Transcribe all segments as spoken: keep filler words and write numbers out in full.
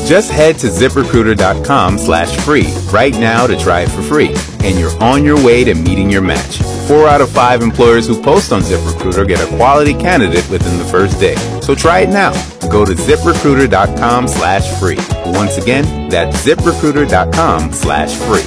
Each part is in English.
Just head to ZipRecruiter.com slash free right now to try it for free, and you're on your way to meeting your match. Four out of five employers who post on ZipRecruiter get a quality candidate within the first day. So try it now. Go to ZipRecruiter.com slash free. Once again, that's ZipRecruiter.com slash free.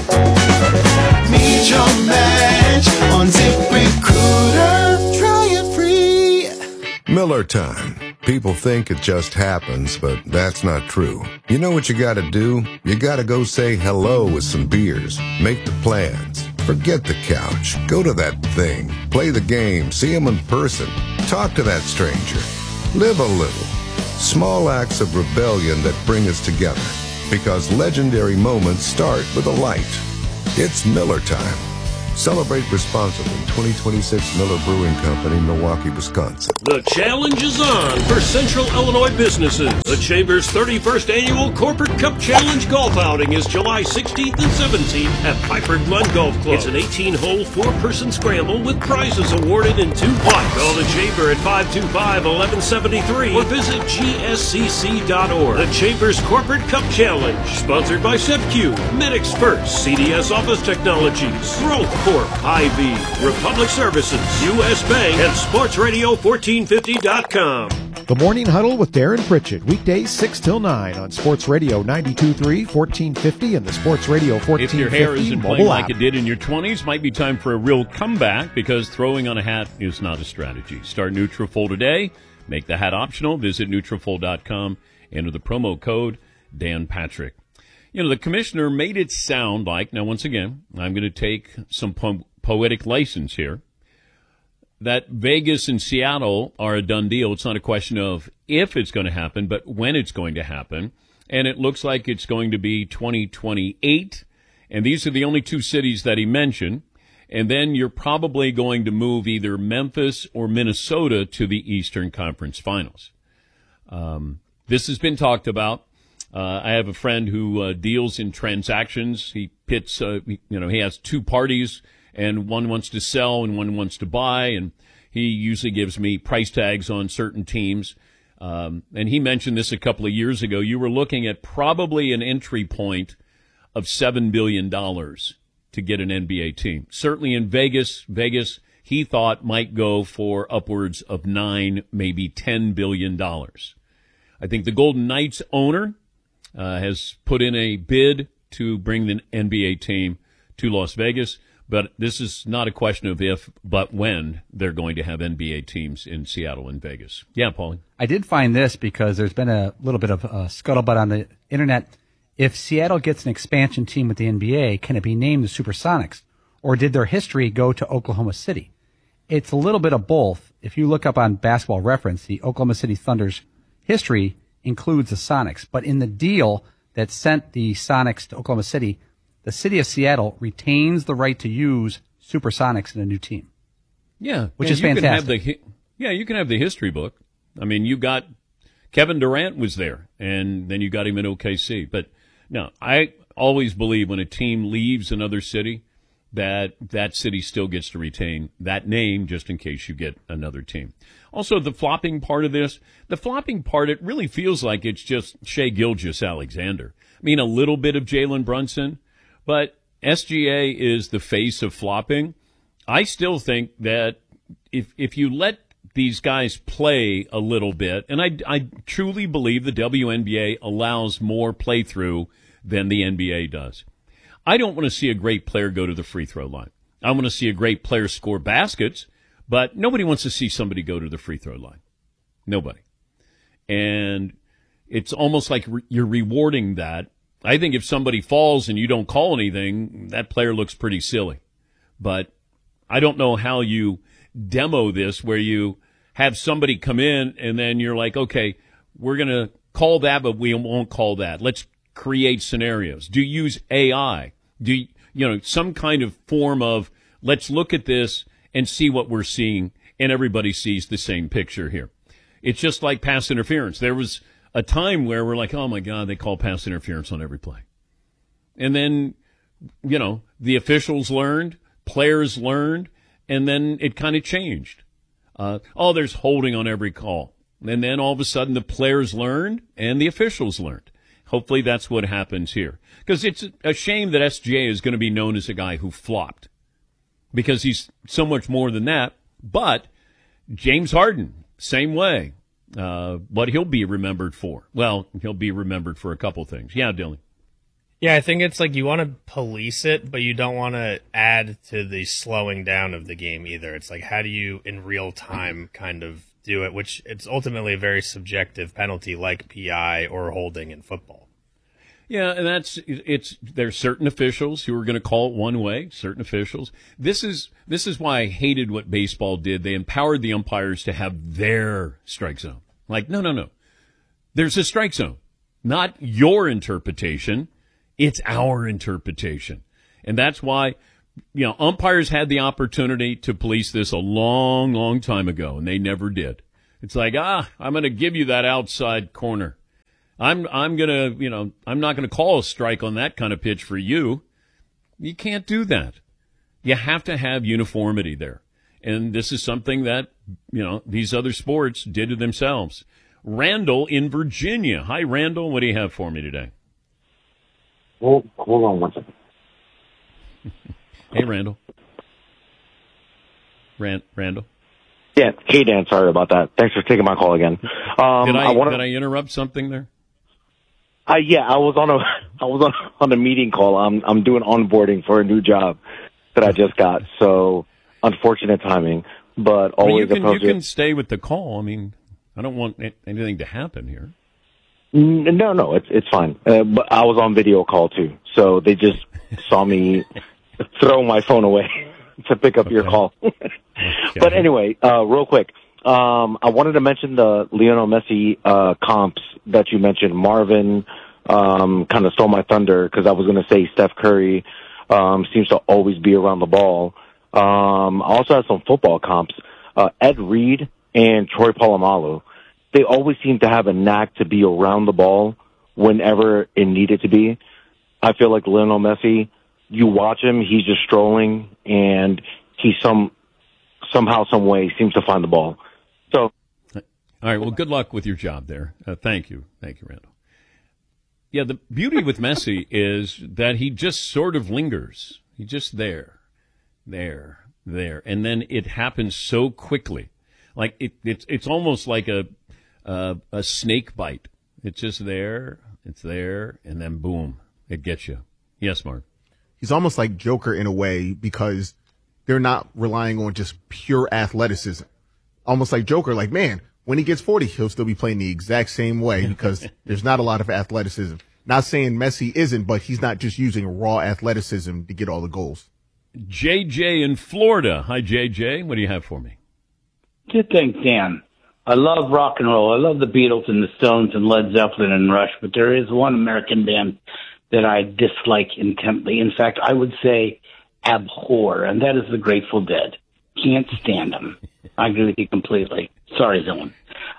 Meet your match on ZipRecruiter. Try it free. Miller time. People think it just happens, but that's not true. You know what you gotta do? You gotta go say hello with some beers. Make the plans. Forget the couch. Go to that thing. Play the game. See him in person. Talk to that stranger. Live a little. Small acts of rebellion that bring us together. Because legendary moments start with a light. It's Miller time. Celebrate responsibly. twenty twenty-six Miller Brewing Company, Milwaukee, Wisconsin. The challenge is on for Central Illinois businesses. The Chamber's thirty-first Annual Corporate Cup Challenge Golf Outing is July sixteenth and seventeenth at Piper Glen Golf Club. It's an eighteen-hole, four-person scramble with prizes awarded in two parts. Call the Chamber at five two five, one one seven three or visit G S C C dot org. The Chamber's Corporate Cup Challenge, sponsored by SEPQ, Medics First, C D S Office Technologies, Growth Corp, Hy-Vee, Republic Services, U S Bank, and Sports Radio fourteen fifty dot com. The Morning Huddle with Darren Pritchett, weekdays six till nine on Sports Radio ninety-two point three, fourteen fifty, and the Sports Radio fourteen fifty If your hair isn't playing mobile like app. it did in your twenties, might be time for a real comeback because throwing on a hat is not a strategy. Start Nutrafol today. Make the hat optional. Visit Nutrafol dot com. Enter the promo code Dan Patrick. You know, the commissioner made it sound like, now once again, I'm going to take some po- poetic license here, that Vegas and Seattle are a done deal. It's not a question of if it's going to happen, but when it's going to happen. And it looks like it's going to be twenty twenty-eight. And these are the only two cities that he mentioned. And then you're probably going to move either Memphis or Minnesota to the Eastern Conference Finals. Um, this has been talked about. Uh, I have a friend who uh, deals in transactions. He pits, uh, you know, he has two parties, and one wants to sell and one wants to buy, and he usually gives me price tags on certain teams. Um, and he mentioned this a couple of years ago. You were looking at probably an entry point of seven billion dollars to get an N B A team. Certainly in Vegas, Vegas, he thought might go for upwards of nine, maybe ten billion dollars. I think the Golden Knights owner Uh, has put in a bid to bring the N B A team to Las Vegas, but this is not a question of if, but when they're going to have N B A teams in Seattle and Vegas. Yeah, Paulie. I did find this because there's been a little bit of uh, scuttlebutt on the internet. If Seattle gets an expansion team with the N B A, can it be named the Supersonics? Or did their history go to Oklahoma City? It's a little bit of both. If you look up on Basketball Reference, the Oklahoma City Thunder's history includes the Sonics. But in the deal that sent the Sonics to Oklahoma City, the city of Seattle retains the right to use Supersonics in a new team. Yeah. Which and is you fantastic. Can have the, yeah, you can have the history book. I mean, you got Kevin Durant was there, and then you got him in O K C. But no, I always believe when a team leaves another city, that that city still gets to retain that name just in case you get another team. Also, the flopping part of this, the flopping part, it really feels like it's just Shai Gilgeous-Alexander. I mean, a little bit of Jalen Brunson, but S G A is the face of flopping. I still think that if if you let these guys play a little bit, and I, I truly believe the W N B A allows more playthrough than the N B A does. I don't want to see a great player go to the free throw line. I want to see a great player score baskets, but nobody wants to see somebody go to the free throw line. Nobody. And it's almost like re- you're rewarding that. I think if somebody falls and you don't call anything, that player looks pretty silly. But I don't know how you demo this where you have somebody come in and then you're like, okay, we're going to call that, but we won't call that. Let's create scenarios. Do you use A I? Do you, you know, some kind of form of let's look at this and see what we're seeing, and everybody sees the same picture here. It's just like pass interference. There was a time where we're like, oh, my God, they call pass interference on every play. And then, you know, the officials learned, players learned, and then it kind of changed. Uh, oh, there's holding on every call. And then all of a sudden the players learned and the officials learned. Hopefully that's what happens here. Because it's a shame that S J is going to be known as a guy who flopped. Because he's so much more than that. But James Harden, same way. Uh, what he'll be remembered for. Well, he'll be remembered for a couple things. Yeah, Dylan. Yeah, I think it's like you want to police it, but you don't want to add to the slowing down of the game either. It's like, how do you, in real time, kind of do it, which it's ultimately a very subjective penalty like P I or holding in football. Yeah, and that's it's. There's certain officials who are going to call it one way. Certain officials. This is this is why I hated what baseball did. They empowered the umpires to have their strike zone. Like, no, no, no. There's a strike zone, not your interpretation. It's our interpretation, and that's why, you know, umpires had the opportunity to police this a long, long time ago, and they never did. It's like, ah, I'm going to give you that outside corner. I'm I'm going to, you know, I'm not going to call a strike on that kind of pitch for you. You can't do that. You have to have uniformity there. And this is something that, you know, these other sports did to themselves. Randall in Virginia. Hi, Randall. What do you have for me today? Hold, hold on one second. Hey, Randall. Rand, Randall. Yeah, hey, Dan. Sorry about that. Thanks for taking my call again. Um, did I, I wanna, did I interrupt something there? Uh, yeah, I was on a I was on, on a meeting call. I'm I'm doing onboarding for a new job that I just got. So unfortunate timing, but always I mean, you can, approach you can it. stay with the call. I mean, I don't want anything to happen here. No, no, it's it's fine. Uh, but I was on video call too, so they just saw me throw my phone away to pick up okay. your call. okay. But anyway, uh, real quick, um, I wanted to mention the Lionel Messi uh, comps that you mentioned. Marvin um, kind of stole my thunder because I was going to say Steph Curry um, seems to always be around the ball. Um, I also have some football comps. Uh, Ed Reed and Troy Polamalu. They always seem to have a knack to be around the ball whenever it needed to be. I feel like Lionel Messi, you watch him, he's just strolling, and he some somehow, some way seems to find the ball. So, all right. Well, good luck with your job there. Uh, thank you, thank you, Randall. Yeah, the beauty with Messi is that he just sort of lingers. He's just there, there, there, and then it happens so quickly. Like it, it's it's almost like a Uh, a snake bite. It's just there, it's there, and then boom, it gets you. Yes, Mark. He's almost like Joker in a way because they're not relying on just pure athleticism. Almost like Joker, like, man, when he gets forty, he'll still be playing the exact same way because there's not a lot of athleticism. Not saying Messi isn't, but he's not just using raw athleticism to get all the goals. J J in Florida. Hi, J J. What do you have for me? Good thing, Dan. I love rock and roll. I love the Beatles and the Stones and Led Zeppelin and Rush, but there is one American band that I dislike intently. In fact, I would say abhor, and that is the Grateful Dead. Can't stand them. I agree with you completely. Sorry, Dylan.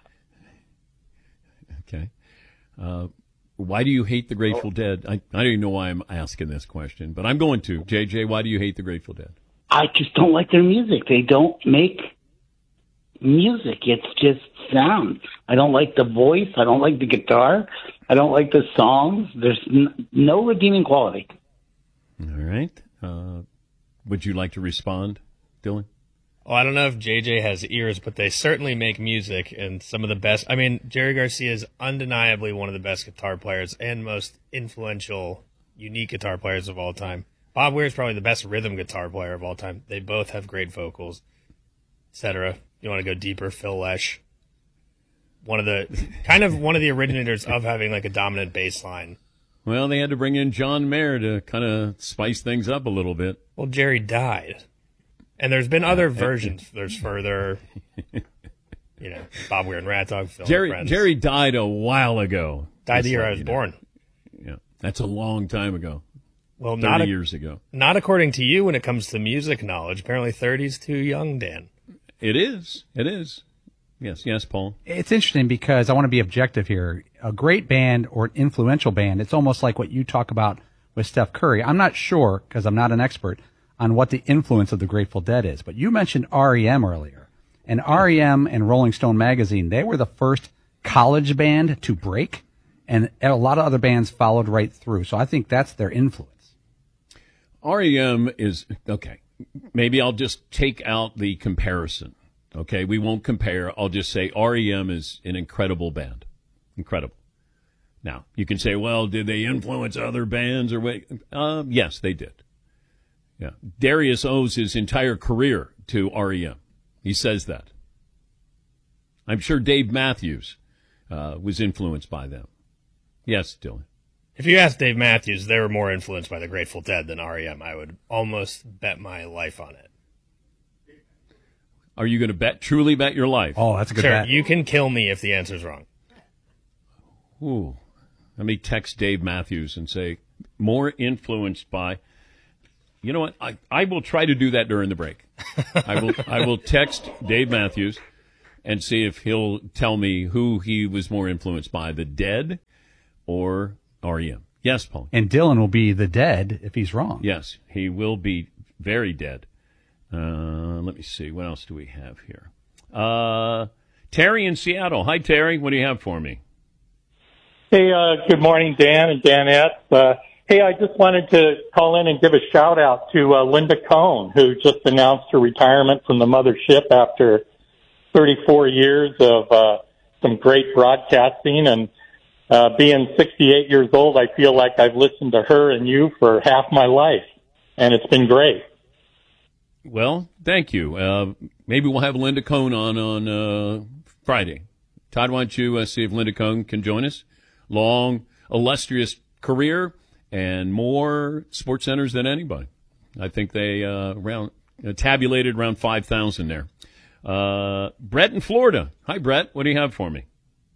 Okay. Uh, why do you hate the Grateful Dead? I, I don't even know why I'm asking this question, but I'm going to. J J, why do you hate the Grateful Dead? I just don't like their music. They don't make music. It's just sound. I don't like the voice. I don't like the guitar. I don't like the songs. There's n- no redeeming quality. All right. Uh, would you like to respond, Dylan? Oh, I don't know if J J has ears, but they certainly make music, and some of the best. I mean, Jerry Garcia is undeniably one of the best guitar players and most influential, unique guitar players of all time. Bob Weir is probably the best rhythm guitar player of all time. They both have great vocals, et cetera. You want to go deeper, Phil Lesh, one of the kind of one of the originators of having like a dominant bass line. Well, they had to bring in John Mayer to kind of spice things up a little bit. Well, Jerry died, and there's been other versions. There's further, you know, Bob Weir and Rat Dog. Phil Jerry and Friends. Jerry died a while ago. Died the year I was you know. born. Yeah, that's a long time ago. Well, thirty not a, years ago. Not according to you when it comes to music knowledge. Apparently, thirty's too young, Dan. It is. It is. Yes, yes, Paul. It's interesting because I want to be objective here. A great band or an influential band, it's almost like what you talk about with Steph Curry. I'm not sure, because I'm not an expert, on what the influence of the Grateful Dead is. But you mentioned R E M earlier. And R E M and Rolling Stone magazine, they were the first college band to break. and a lot of other bands followed right through. So I think that's their influence. R E M is, okay, maybe I'll just take out the comparison. Okay, we won't compare. I'll just say R E M is an incredible band. Incredible. Now, you can say, well, did they influence other bands or what? Uh, yes, they did. Yeah, Darius owes his entire career to R E M. He says that. I'm sure Dave Matthews uh, was influenced by them. Yes, Dylan. If you ask Dave Matthews, they were more influenced by the Grateful Dead than R E M. I would almost bet my life on it. Are you going to bet, truly bet your life? Oh, that's a good sure, bet. You can kill me if the answer's wrong. Ooh. Let me text Dave Matthews and say, more influenced by... You know what? I, I will try to do that during the break. I will I will text Dave Matthews and see if he'll tell me who he was more influenced by, the Dead or R E M. Yes, Paul. And Dylan will be the Dead if he's wrong. Yes, he will be very dead. Uh, let me see. What else do we have here? Uh, Terry in Seattle. Hi, Terry. What do you have for me? Hey, uh, good morning, Dan and Danette. Uh, hey, I just wanted to call in and give a shout out to uh, Linda Cohn, who just announced her retirement from the mothership after thirty-four years of uh, some great broadcasting. And uh, being sixty-eight years old, I feel like I've listened to her and you for half my life, and it's been great. Well, thank you. Uh, maybe we'll have Linda Cohn on on uh, Friday. Todd, why don't you uh, see if Linda Cohn can join us? Long, illustrious career and more sports centers than anybody. I think they uh, around uh, tabulated around five thousand there. Uh, Brett in Florida. Hi, Brett. What do you have for me?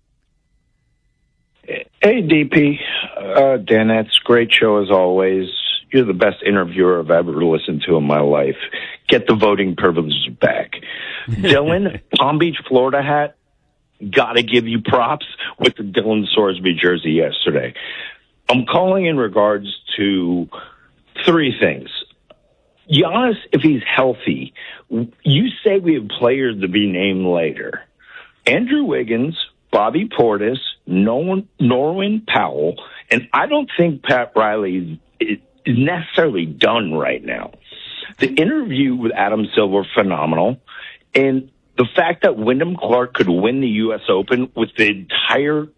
Hey, D P. Uh, Dan, that's a great show as always. You're the best interviewer I've ever listened to in my life. Get the voting privileges back. Dylan, Palm Beach, Florida hat. Got to give you props with the Dylan Sorsby jersey yesterday. I'm calling in regards to three things. Giannis, if he's healthy, you say we have players to be named later. Andrew Wiggins, Bobby Portis, Norman, Norman Powell, and I don't think Pat Riley is necessarily done right now. The interview with Adam Silver, phenomenal. And the fact that Wyndham Clark could win the U S Open with the entire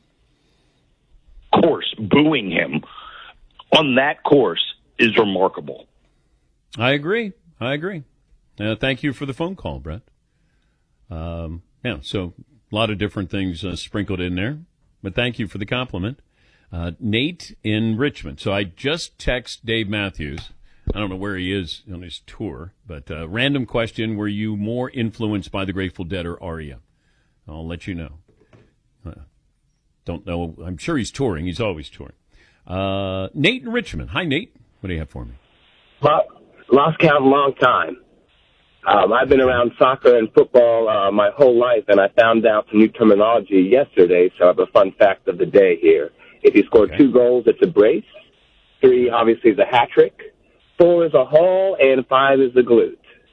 course booing him on that course is remarkable. I agree. I agree. Uh, thank you for the phone call, Brett. Um, yeah, so a lot of different things uh, sprinkled in there, but thank you for the compliment. Uh, Nate in Richmond. So I just text Dave Matthews. I don't know where he is on his tour, but uh, random question: were you more influenced by the Grateful Dead or R E M? I'll let you know. Uh, don't know. I'm sure he's touring. He's always touring. Uh, Nate in Richmond. Hi, Nate. What do you have for me? Lost count a long time. Um, I've been around soccer and football uh, my whole life, and I found out some new terminology yesterday, so I have a fun fact of the day here. If you score okay. two goals, it's a brace. Three, obviously, is a hat trick. Four is a haul, and five is a glute.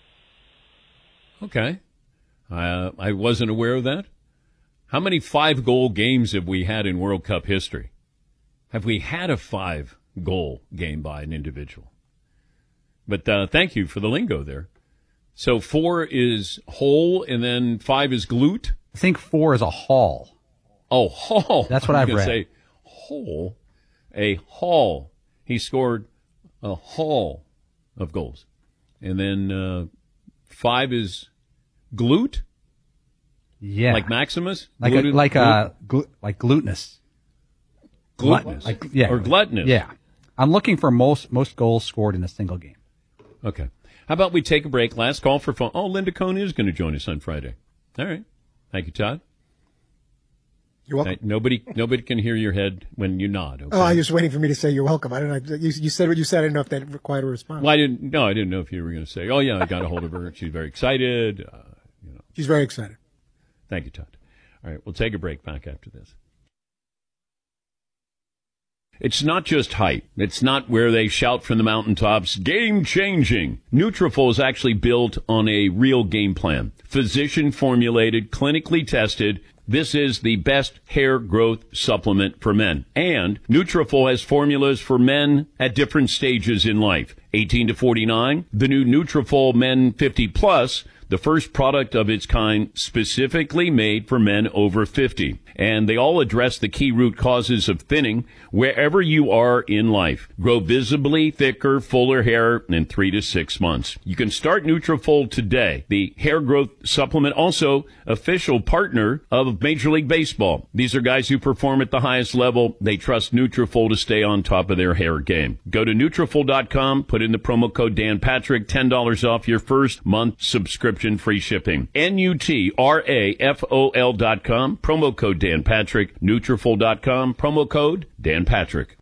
Okay. Uh, I wasn't aware of that. How many five-goal games have we had in World Cup history? Have we had a five-goal game by an individual? But uh, thank you for the lingo there. So four is hole, and then five is glute? I think four is a haul. Oh, haul. That's what I've read. Say hole, a haul. He scored a haul of goals. And then uh, five is glute? Yeah. Like Maximus? Like a, like a, glu- like glutinous. Gluttonous. Like, yeah. Or gluttonous. Yeah. I'm looking for most most goals scored in a single game. Okay. How about we take a break? Last call for phone. Oh, Linda Cohn is going to join us on Friday. All right. Thank you, Todd. You're welcome. Right, nobody, nobody can hear your head when you nod. Okay? Oh, I was waiting for me to say you're welcome. I don't know. You, you said what you said. I didn't know if that required a response. Well, I didn't. No, I didn't know if you were going to say, "Oh, yeah, I got a hold of her. She's very excited." Uh, you know. She's very excited. Thank you, Todd. All right, we'll take a break. Back after this. It's not just hype. It's not where they shout from the mountaintops, game-changing. Nutrafol is actually built on a real game plan. Physician-formulated, clinically tested, This is the best hair growth supplement for men. And Nutrafol has formulas for men at different stages in life. eighteen to forty-nine, the new Nutrafol Men fifty plus, the first product of its kind specifically made for men over fifty. And they all address the key root causes of thinning wherever you are in life. Grow visibly thicker, fuller hair in three to six months. You can start Nutrafol today. The hair growth supplement, also official partner of Major League Baseball. These are guys who perform at the highest level. They trust Nutrafol to stay on top of their hair game. Go to Nutrafol dot com, put in the promo code Dan Patrick, ten dollars off your first month subscription, free shipping. N U T R A F O L dot com, promo code Dan Patrick, Nutrafol dot com, promo code Dan Patrick.